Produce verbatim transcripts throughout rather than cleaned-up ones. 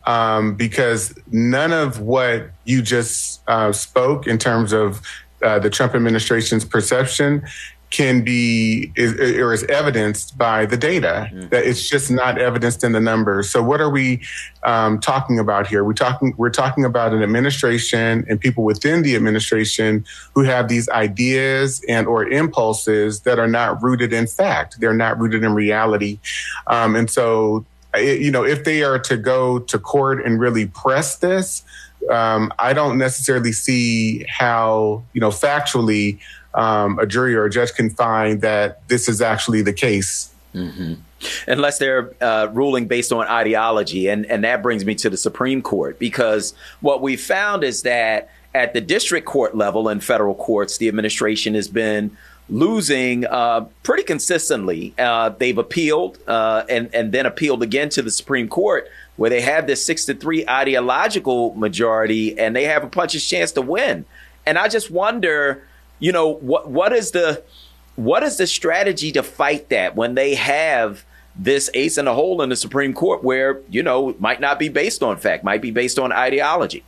um, because none of what you just uh, spoke in terms of uh, the Trump administration's perception can be is, or is evidenced by the data. Mm-hmm. That it's just not evidenced in the numbers. So what are we um, talking about here? We're talking we're talking about an administration and people within the administration who have these ideas and or impulses that are not rooted in fact. They're not rooted in reality. Um, and so, it, you know, if they are to go to court and really press this, um, I don't necessarily see how, you know, factually, Um, a jury or a judge can find that this is actually the case. Mm-hmm. Unless they're uh, ruling based on ideology. And, and that brings me to the Supreme Court, because what we found is that at the district court level in federal courts, the administration has been losing uh, pretty consistently. Uh, they've appealed uh, and, and then appealed again to the Supreme Court, where they have this six to three ideological majority and they have a puncher's chance to win. And I just wonder, you know, what what is the what is the strategy to fight that when they have this ace in the hole in the Supreme Court where, you know, it might not be based on fact, might be based on ideology?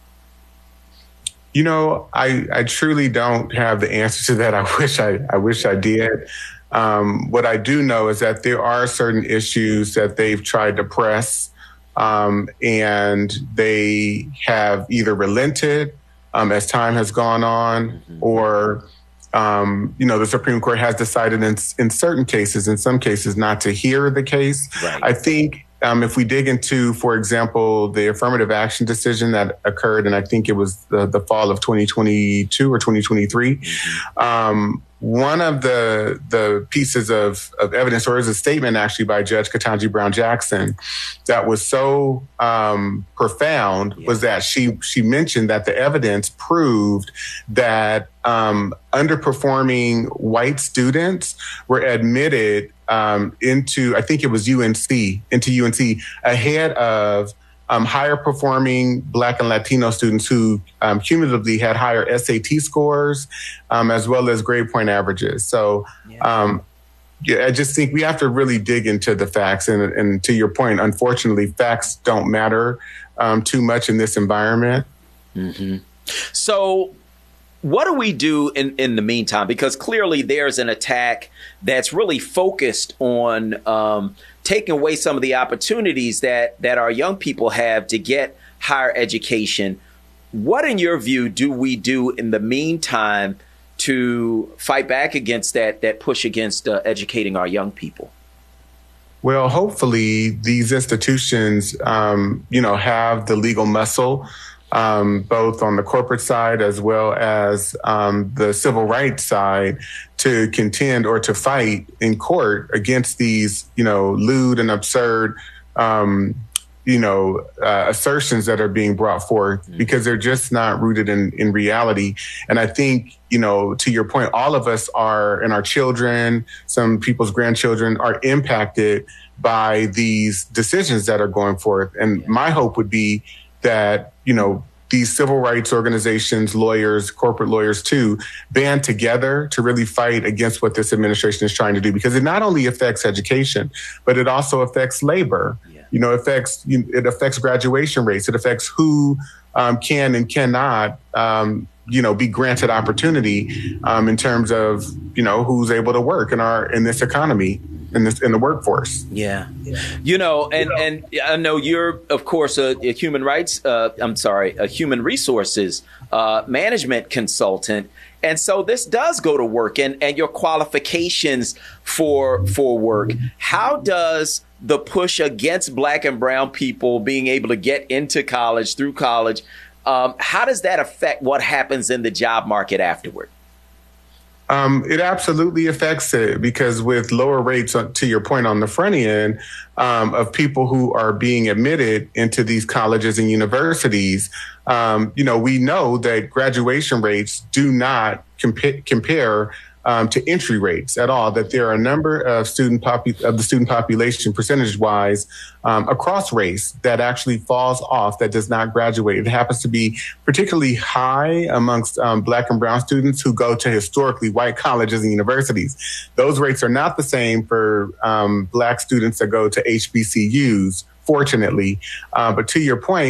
You know, I, I truly don't have the answer to that. I wish I, I wish I did. Um, what I do know is that there are certain issues that they've tried to press, um, and they have either relented um, as time has gone on, mm-hmm. or Um, you know, the Supreme Court has decided in, in certain cases, in some cases, not to hear the case. Right. I think um, if we dig into, for example, the affirmative action decision that occurred, and I think it was the, the fall of twenty twenty-two or twenty twenty-three, mm-hmm. um, one of the the pieces of, of evidence, or is a statement actually by Judge Ketanji Brown Jackson, that was so um, profound, yeah. was that she she mentioned that the evidence proved that um, underperforming white students were admitted um, into, I think it was U N C, into U N C ahead of Um, higher performing Black and Latino students who um, cumulatively had higher S A T scores, um, as well as grade point averages. So yeah. Um, yeah, I just think we have to really dig into the facts. And, and to your point, unfortunately, facts don't matter um, too much in this environment. Mm-hmm. So what do we do in, in the meantime? Because clearly there's an attack that's really focused on um, taking away some of the opportunities that, that our young people have to get higher education. What, in your view, do we do in the meantime to fight back against that, that push against uh, educating our young people? Well, hopefully these institutions, um, you know, have the legal muscle, Um, both on the corporate side as well as um, the civil rights side, to contend or to fight in court against these, you know, lewd and absurd, um, you know, uh, assertions that are being brought forth, mm-hmm. because they're just not rooted in, in reality. And I think, you know, to your point, all of us are, and our children, some people's grandchildren, are impacted by these decisions that are going forth. And yeah. my hope would be that, you know, these civil rights organizations, lawyers, corporate lawyers too, band together to really fight against what this administration is trying to do, because it not only affects education, but it also affects labor. Yeah. You know, affects it affects graduation rates. It affects who um, can and cannot, um, you know, be granted opportunity um, in terms of, you know, who's able to work in our in this economy. In, this, in the workforce. Yeah. You know, and, and I know you're, of course, a, a human rights, uh, I'm sorry, a human resources uh, management consultant. And so this does go to work and, and your qualifications for for work. How does the push against Black and brown people being able to get into college, through college, um, how does that affect what happens in the job market afterward? Um, it absolutely affects it, because with lower rates, to your point, on the front end um, of people who are being admitted into these colleges and universities, um, you know, we know that graduation rates do not compa- compare um, to entry rates at all, that there are a number of student popu- of the student population percentage wise um, across race that actually falls off, that does not graduate. It happens to be particularly high amongst um, Black and brown students who go to historically white colleges and universities. Those rates are not the same for um, Black students that go to H B C Us, fortunately. Uh, but to your point,